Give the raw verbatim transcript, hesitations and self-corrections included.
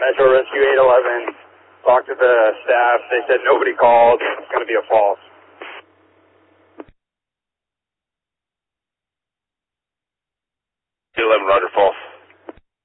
Metro Rescue eight eleven. Talked to the staff. They said nobody called. It's going to be a false. two eleven, Roger, false.